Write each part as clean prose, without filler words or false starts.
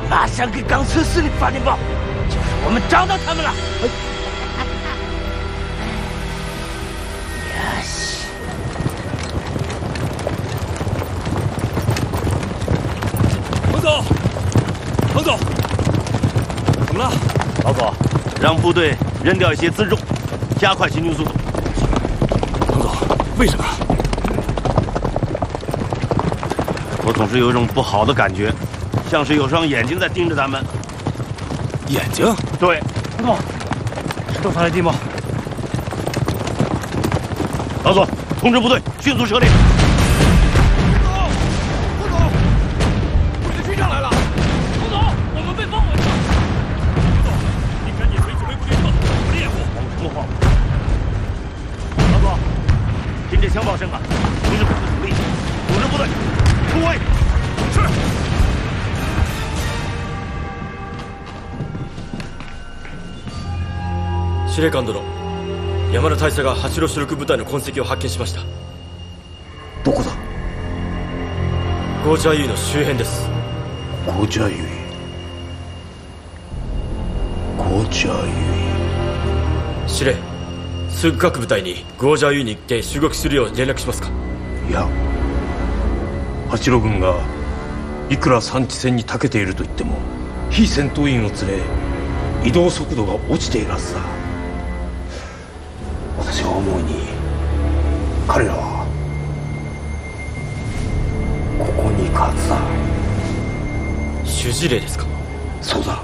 马上给钢车司令发电报，就是我们找到他们了。 彭总，彭总，怎么了？ 老左，让部队扔掉一些辎重，加快行军速度。 彭总，为什么？ 我总是有一种不好的感觉，像是有双眼睛在盯着咱们。 眼睛？ 对。 彭总，石头发来电报。 老左，通知部队迅速撤离。 彭总，我们的军上来了。彭总，我们被包围了。彭总，你赶紧随指挥部队撤，我的掩护。 什么话？老左，听这枪炮声啊，不是部队主力，组织部队突围。 是。司令官殿、山田大佐が八路主力部隊の痕跡を発見しました。 どこだ？ ゴージャーユイの周辺です。 ゴージャーユイ。ゴージャーユイ。 司令、すぐ各部隊にゴージャーユイに行って襲撃するよう連絡しますか？ いや、八路軍がいくら山地戦に長けていると言っても非戦闘員を連れ移動速度が落ちているはずだ。私が思うに彼らはここに行くはずだ。 主事令ですか？ そうだ。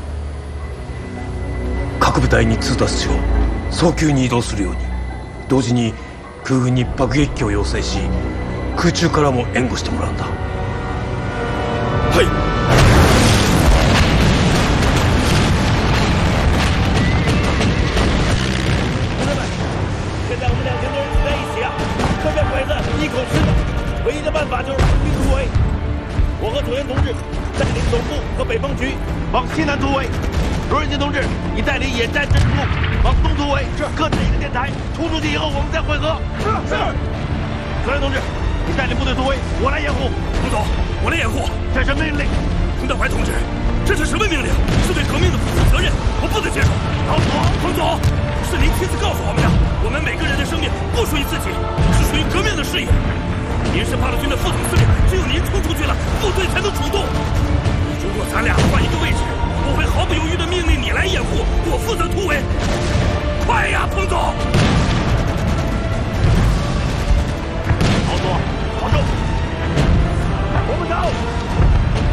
各部隊に通達しろ。早急に移動するように。同時に空軍に爆撃機を要請し、空中からも援護してもらうんだ。 はい。 同志们，现在我们2000多人聚在一起啊，这片鬼子一口吃的，唯一的办法就是出兵突围。我和左元同志带领总部和北方局往西南突围，罗仁杰同志，你带领野战政治部往东突围，各自一个电台，突出去以后我们再会合。是。左元同志，你带领部队突围，我来掩护。 彭总，我来掩护。 这是命令。 彭德怀同志，这是什么命令？是对革命的不负责任，我不能接受。 老左， 彭总，是您亲自告诉我们的，我们每个人的生命不属于自己，是属于革命的事业。您是八路军的副总司令，只有您冲出去了，部队才能主动。如果咱俩换一个位置，我会毫不犹豫地命令你来掩护，我负责突围。快呀，彭总！ 老左，保重。我们走。